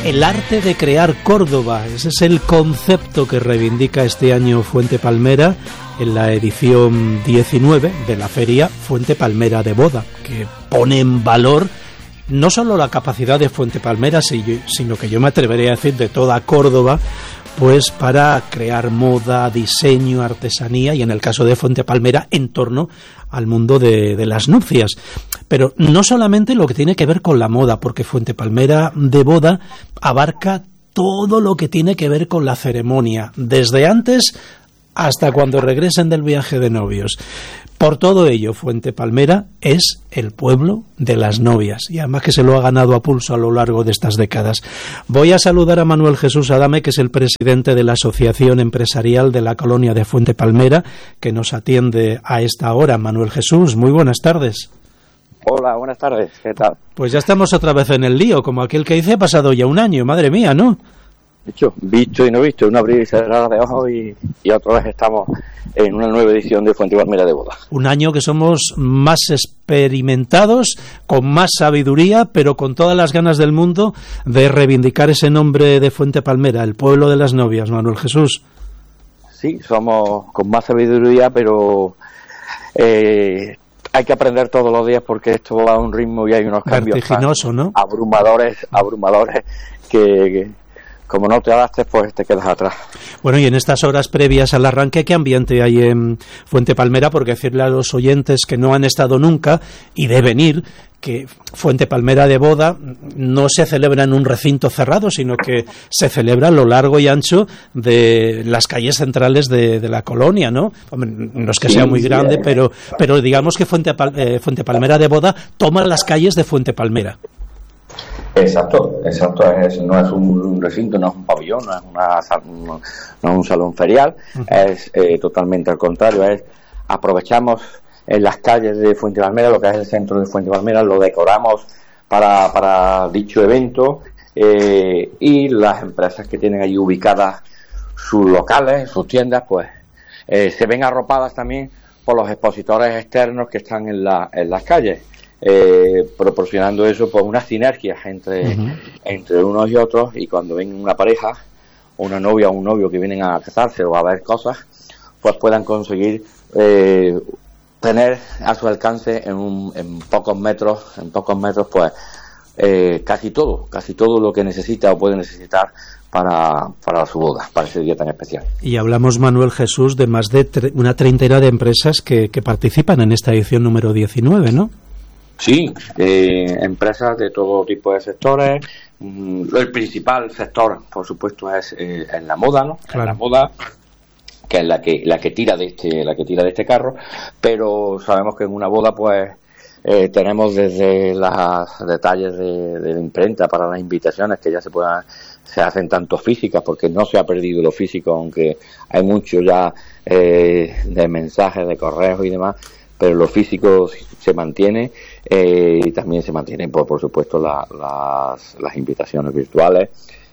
El arte de crear Córdoba, ese es el concepto que reivindica este año Fuente Palmera en la edición 19 de la feria Fuente Palmera de Boda, que pone en valor no solo la capacidad de Fuente Palmera, sino que yo me atrevería a decir de toda Córdoba, pues para crear moda, diseño, artesanía y en el caso de Fuente Palmera en torno al mundo de las nupcias. Pero no solamente lo que tiene que ver con la moda, porque Fuente Palmera de Boda abarca todo lo que tiene que ver con la ceremonia, desde antes hasta cuando regresen del viaje de novios. Por todo ello, Fuente Palmera es el pueblo de las novias, y además que se lo ha ganado a pulso a lo largo de estas décadas. Voy a saludar a Manuel Jesús Adame, que es el presidente de la Asociación Empresarial de la Colonia de Fuente Palmera, que nos atiende a esta hora. Manuel Jesús, muy buenas tardes. Hola, buenas tardes, ¿qué tal? Pues ya estamos otra vez en el lío, como aquel que dice, ha pasado ya un año, madre mía, ¿no? Dicho, visto y no visto, una abrir y cerrar de ojos y otra vez estamos en una nueva edición de Fuente Palmera de Boda. Un año que somos más experimentados, con más sabiduría, pero con todas las ganas del mundo de reivindicar ese nombre de Fuente Palmera, el pueblo de las novias, Manuel Jesús. Sí, somos con más sabiduría, pero hay que aprender todos los días porque esto va a un ritmo y hay unos cambios vertiginoso, ¿no? abrumadores que como no te adaptes, pues te quedas atrás. Bueno, y en estas horas previas al arranque, ¿qué ambiente hay en Fuente Palmera? Porque decirle a los oyentes que no han estado nunca y deben ir, que Fuente Palmera de Boda no se celebra en un recinto cerrado, sino que se celebra a lo largo y ancho de las calles centrales de la colonia, ¿no? Hombre, no es que sea muy grande, pero digamos que Fuente Palmera de Boda toma las calles de Fuente Palmera. Exacto, no es un recinto, no es un pabellón, no es un salón ferial, es totalmente al contrario, aprovechamos en las calles de Fuente Palmera, lo que es el centro de Fuente Palmera, lo decoramos para dicho evento, y las empresas que tienen allí ubicadas sus locales, sus tiendas, pues se ven arropadas también por los expositores externos que están en las calles. Proporcionando eso, pues unas sinergias entre unos y otros, y cuando ven una pareja, una novia o un novio que vienen a casarse o a ver cosas, pues puedan conseguir tener a su alcance en pocos metros pues casi todo lo que necesita o puede necesitar para su boda, para ese día tan especial. Y hablamos, Manuel Jesús, de más de una treintena de empresas que participan en esta edición número 19, ¿no? Sí, empresas de todo tipo de sectores. El principal sector, por supuesto, es la moda, ¿no? Claro. La moda, que es la que tira de este carro, pero sabemos que en una boda, pues tenemos desde los detalles de la imprenta para las invitaciones, que ya se hacen tanto físicas, porque no se ha perdido lo físico, aunque hay mucho ya de mensajes, de correos y demás, pero lo físico se mantiene, y también se mantienen por supuesto las invitaciones virtuales,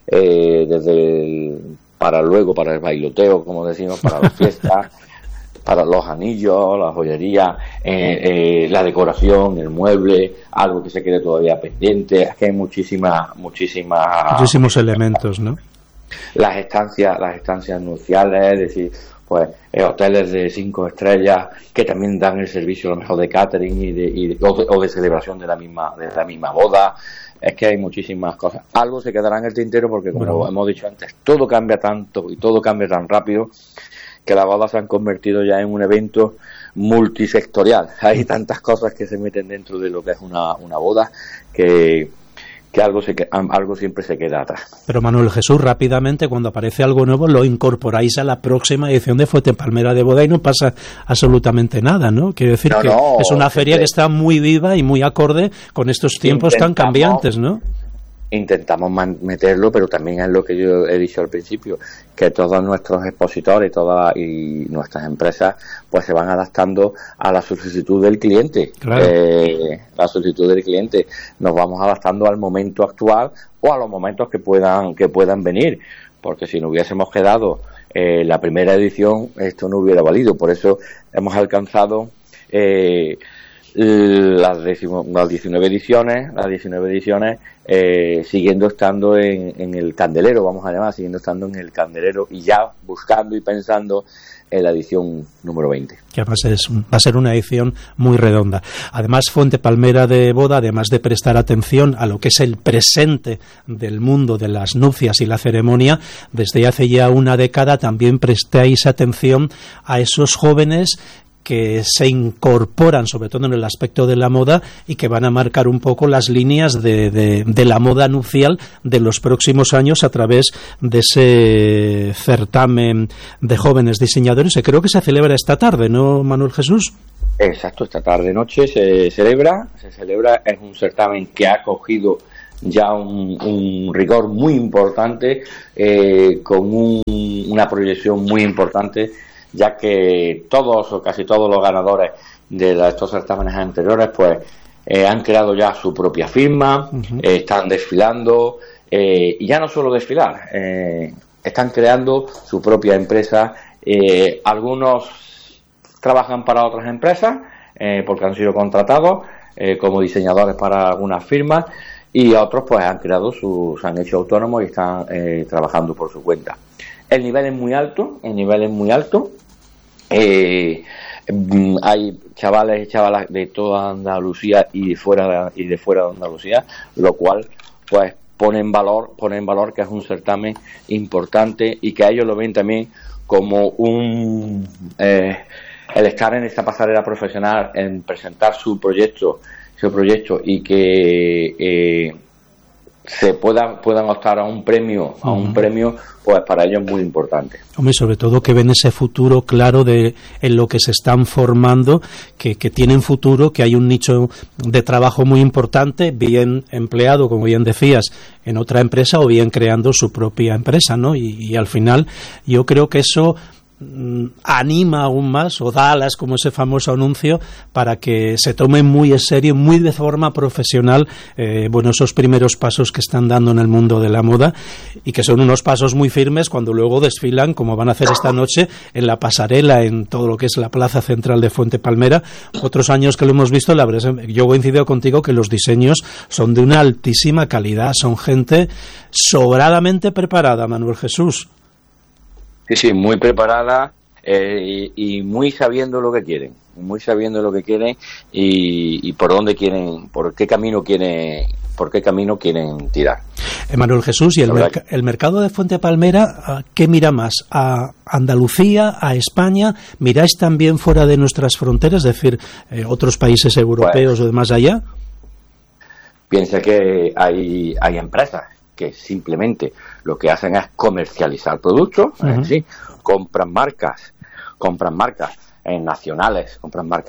para el bailoteo, como decimos, para las fiestas, para los anillos, la joyería, la decoración, el mueble, algo que se quede todavía pendiente. Es que hay muchísimos elementos, ¿no? Las estancias nupciales, es decir, pues hoteles de 5 estrellas que también dan el servicio a lo mejor de catering o de celebración de la misma boda. Es que hay muchísimas cosas. Algo se quedará en el tintero porque, como hemos dicho antes, todo cambia tanto y todo cambia tan rápido que las bodas se han convertido ya en un evento multisectorial. Hay tantas cosas que se meten dentro de lo que es una boda que algo siempre se queda atrás. Pero Manuel Jesús, rápidamente, cuando aparece algo nuevo, lo incorporáis a la próxima edición de Fuente Palmera de Boda y no pasa absolutamente nada, ¿no? Quiero decir que es una feria que está muy viva y muy acorde con estos tiempos tan cambiantes, ¿no? Intentamos meterlo, pero también es lo que yo he dicho al principio, que todos nuestros expositores y nuestras empresas pues se van adaptando a la solicitud del cliente. Claro. La solicitud del cliente, nos vamos adaptando al momento actual o a los momentos que puedan venir, porque si no hubiésemos quedado la primera edición, esto no hubiera valido. Por eso hemos alcanzado las 19 ediciones siguiendo estando en el candelero, vamos a llamar, siguiendo estando en el candelero y ya buscando y pensando en la edición número 20. Que además va a ser una edición muy redonda. Además, Fuente Palmera de Boda, además de prestar atención a lo que es el presente del mundo de las nupcias y la ceremonia, desde hace ya una década también prestáis atención a esos jóvenes que se incorporan sobre todo en el aspecto de la moda y que van a marcar un poco las líneas de la moda nupcial de los próximos años a través de ese certamen de jóvenes diseñadores que creo que se celebra esta tarde, ¿no, Manuel Jesús? Exacto, esta tarde noche se celebra, es un certamen que ha cogido ya un rigor muy importante, con una proyección muy importante, ya que todos o casi todos los ganadores de estos certámenes anteriores pues han creado ya su propia firma, están desfilando, y ya no solo desfilar, están creando su propia empresa. Algunos trabajan para otras empresas porque han sido contratados como diseñadores para algunas firmas, y otros pues se han hecho autónomos y están trabajando por su cuenta. El nivel es muy alto. Hay chavales y chavalas de toda Andalucía y de fuera de Andalucía, lo cual pues pone en valor que es un certamen importante y que ellos lo ven también como el estar en esta pasarela profesional, en presentar su proyecto y que se puedan optar a un premio, pues para ellos es muy importante. Hombre, sobre todo que ven ese futuro claro en lo que se están formando, que tienen futuro, que hay un nicho de trabajo muy importante, bien empleado, como bien decías, en otra empresa o bien creando su propia empresa, ¿no? Y al final yo creo que eso anima aún más o da alas, como ese famoso anuncio, para que se tome muy en serio, muy de forma profesional, esos primeros pasos que están dando en el mundo de la moda, y que son unos pasos muy firmes cuando luego desfilan, como van a hacer esta noche en la pasarela, en todo lo que es la plaza central de Fuente Palmera. Otros años que lo hemos visto, la verdad, yo coincido contigo que los diseños son de una altísima calidad, son gente sobradamente preparada, Manuel Jesús. Sí, muy preparada, y muy sabiendo lo que quieren y por dónde quieren, por qué camino quieren tirar. Manuel Jesús, ¿y el mercado de Fuente Palmera qué mira más? ¿A Andalucía, a España? ¿Miráis también fuera de nuestras fronteras, es decir, otros países europeos o de más allá? Piensa que hay empresas que simplemente lo que hacen es comercializar productos, compran marcas nacionales,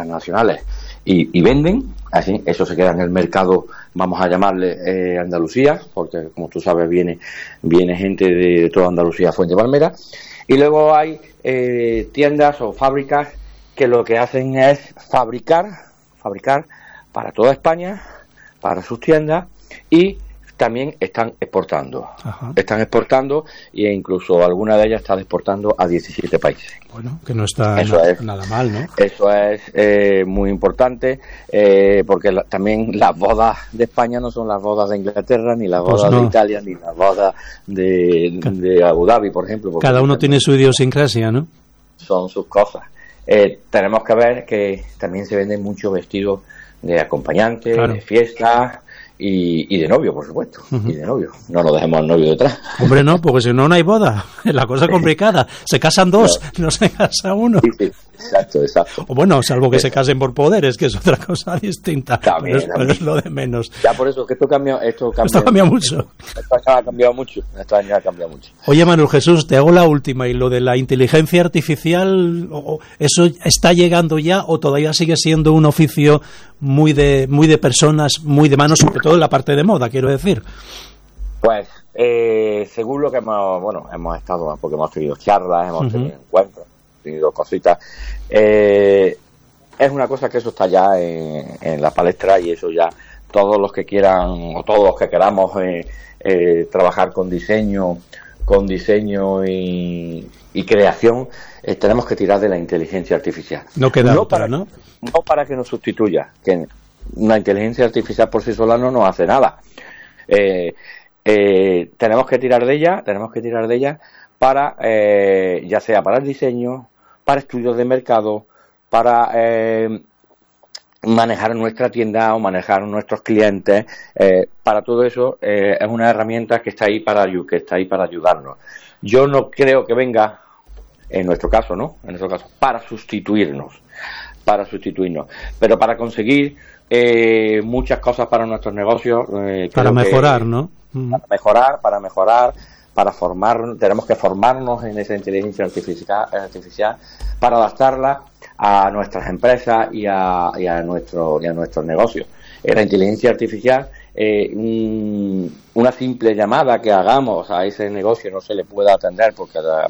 y venden, así, eso se queda en el mercado, vamos a llamarle Andalucía, porque como tú sabes viene gente de toda Andalucía a Fuente Palmera, y luego hay tiendas o fábricas que lo que hacen es fabricar para toda España, para sus tiendas, y también están exportando. E incluso alguna de ellas está exportando a 17 países. Bueno, que no está nada mal, ¿no? Eso es muy importante, porque también las bodas de España no son las bodas de Inglaterra, ni las bodas de Italia, ni las bodas de Abu Dhabi, por ejemplo. Cada uno tiene su idiosincrasia, ¿no? Son sus cosas. Tenemos que ver que también se venden muchos vestidos de acompañante, de fiesta, y de novio, por supuesto, y de novio. No nos dejemos al novio detrás. Hombre, no, porque si no hay boda. La cosa es complicada. Se casan dos, no se casa uno. Sí, exacto. O bueno, salvo que se casen por poderes, que es otra cosa distinta. También. Pero es lo de menos. Ya por eso, que esto cambia mucho. Esto ha cambiado mucho. Oye, Manuel Jesús, te hago la última. ¿Y lo de la inteligencia artificial, eso está llegando ya o todavía sigue siendo un oficio muy de personas, muy de manos, sobre todo en la parte de moda, quiero decir? Pues según lo que hemos estado, porque hemos tenido charlas, hemos tenido encuentros, tenido cositas, es una cosa que eso está ya en la palestra, y eso ya todos los que quieran o todos los que queramos trabajar con diseño y y creación, tenemos que tirar de la inteligencia artificial. No queda otra, ¿no? No para que nos sustituya, que una inteligencia artificial por sí sola no nos hace nada. Tenemos que tirar de ella para, ya sea para el diseño, para estudios de mercado, para manejar nuestra tienda o manejar nuestros clientes. Para todo eso es una herramienta que está ahí para ayudarnos. Yo no creo que venga, en nuestro caso, para sustituirnos, pero para conseguir muchas cosas para nuestros negocios, para mejorar, ¿no? Para mejorar, para formar, tenemos que formarnos en esa inteligencia artificial para adaptarla a nuestras empresas y a nuestros negocios. La inteligencia artificial, una simple llamada que hagamos a ese negocio no se le puede atender porque